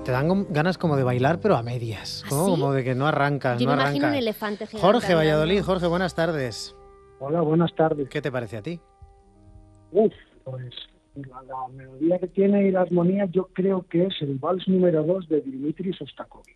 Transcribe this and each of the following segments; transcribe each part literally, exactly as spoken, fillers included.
te dan ganas como de bailar, pero a medias, ¿no? ¿Sí? Como de que no arrancas, Yo no me arranca. imagino un elefante gigante. Jorge, andando. Valladolid. Jorge, buenas tardes. Hola, buenas tardes. ¿Qué te parece a ti? Uf, pues la, la melodía que tiene y la armonía yo creo que es el vals número dos de Dmitri Shostakovich.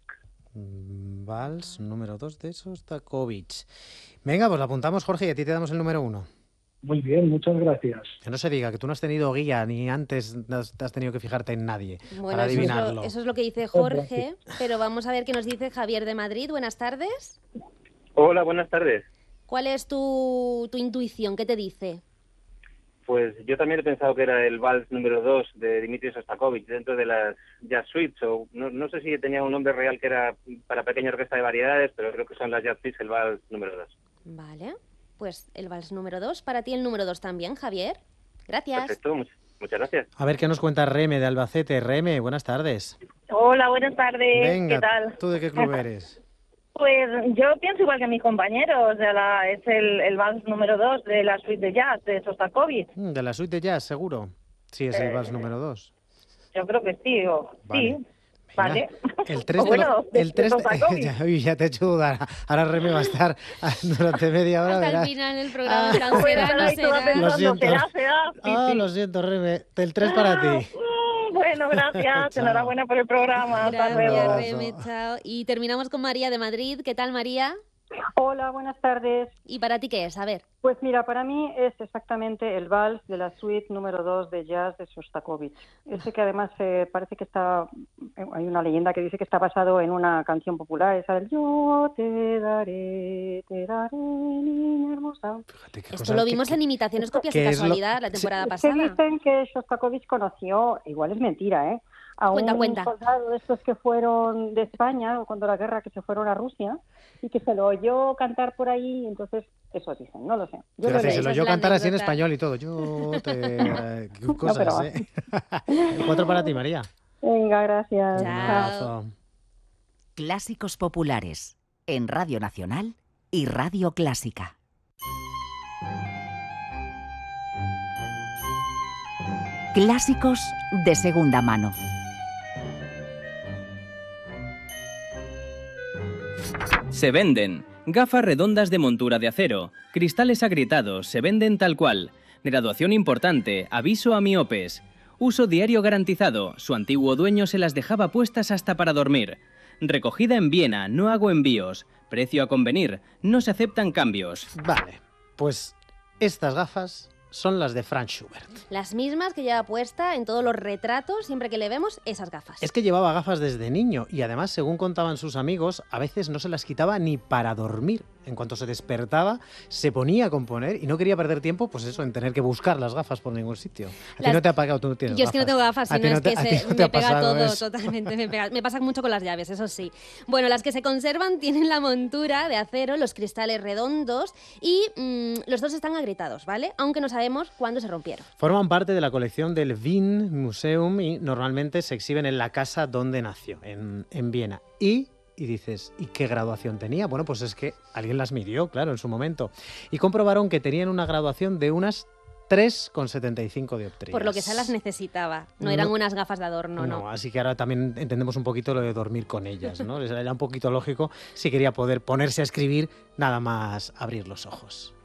Mm, Vals número dos de Shostakovich. Venga, pues la apuntamos, Jorge, y a ti te damos el número uno. Muy bien, muchas gracias. Que no se diga que tú no has tenido guía ni antes has, has tenido que fijarte en nadie Bueno, para eso es, adivinarlo. lo, eso es lo que dice Jorge, pero vamos a ver qué nos dice Javier de Madrid. Buenas tardes. Hola, buenas tardes. ¿Cuál es tu, tu intuición? ¿Qué te dice? Pues yo también he pensado que era el vals número dos de Dmitri Shostakovich dentro de las Jazz Suites, o no, no sé si tenía un nombre real que era para pequeña orquesta de variedades, pero creo que son las Jazz Suites el vals número dos. Vale, pues el vals número dos. Para ti el número dos también, Javier. Gracias. Perfecto, much- muchas gracias. A ver qué nos cuenta Reme de Albacete. Reme, buenas tardes. Hola, buenas tardes. Venga, ¿Qué tal? ¿tú de qué club eres? Pues yo pienso igual que mis compañeros. O sea, la, es el, el vals número dos de la suite de jazz de Shostakovich. Mm, De la suite de jazz, seguro. Sí, es el Eh, vals número dos. Yo creo que sí. O, Vale. Sí. Vale. El tres O bueno, el de tres Shostakovich. ya, uy, ya te he hecho dudar. Ahora Reme va a estar durante media hora. Hasta el verás. final del programa. Ah. Tan Bueno, será, estaba no ahí toda será. Lo pensando, siento. será, será. Sí, Ah, sí. lo siento, Reme. El tres para ti. Mm, Bueno, gracias. Chao. Enhorabuena por el programa. Hasta luego. Gracias, abrazo. Reme, chao. Y terminamos con María de Madrid. ¿Qué tal, María? Hola, buenas tardes. ¿Y para ti qué es? A ver. Pues mira, para mí es exactamente el vals de la suite número dos de jazz de Shostakovich. Ese que además eh, parece que está, eh, hay una leyenda que dice que está basado en una canción popular, esa del Yo te daré, te daré, niña hermosa. Fíjate qué Esto cosa- lo qué- vimos qué- en Imitaciones, Copias ¿qué y es lo- Casualidad la sí, temporada Es que pasada. dicen que Shostakovich conoció, igual es mentira, ¿eh? A Cuenta, un cuenta. soldado de estos que fueron de España, cuando la guerra, que se fueron a Rusia, y que se lo oyó cantar por ahí, entonces eso dicen, no lo sé. Yo lo Fíjate, he se leído. lo es yo la cantar así en anécdota. español y todo. Yo te... Qué cosas, pero- ¿eh? Cuatro para ti, María. Venga, gracias. Un Chao. abrazo. Clásicos populares en Radio Nacional y Radio Clásica. Clásicos de segunda mano. Se venden. Gafas redondas de montura de acero. Cristales agrietados. Se venden tal cual. Graduación importante. Aviso a miopes. Uso diario garantizado. Su antiguo dueño se las dejaba puestas hasta para dormir. Recogida en Viena. No hago envíos. Precio a convenir. No se aceptan cambios. Vale, pues estas gafas son las de Franz Schubert. Las mismas que lleva puesta en todos los retratos, siempre que le vemos esas gafas. Es que llevaba gafas desde niño y además, según contaban sus amigos, a veces no se las quitaba ni para dormir. En cuanto se despertaba, se ponía a componer y no quería perder tiempo, pues eso, en tener que buscar las gafas por ningún sitio. A ti Las- no te ha pagado, tú no tienes Yo es que no tengo gafas, A sino ti no es te- que a ti se, no te me ha pega pasado todo, eso. totalmente. Me, pega. Me pasa mucho con las llaves, eso sí. Bueno, las que se conservan tienen la montura de acero, los cristales redondos y mm, los dos están agrietados, ¿vale? Aunque no sabemos cuándo se rompieron. Forman parte de la colección del Wien Museum y normalmente se exhiben en la casa donde nació, en, en Viena. Y, y dices, ¿y qué graduación tenía? Bueno, pues es que alguien las midió, claro, en su momento. Y comprobaron que tenían una graduación de unas tres coma setenta y cinco dioptrías. Por lo que se las necesitaba. No eran No. unas gafas de adorno, no. No, así que ahora también entendemos un poquito lo de dormir con ellas, ¿no? Era un poquito lógico si quería poder ponerse a escribir nada más abrir los ojos.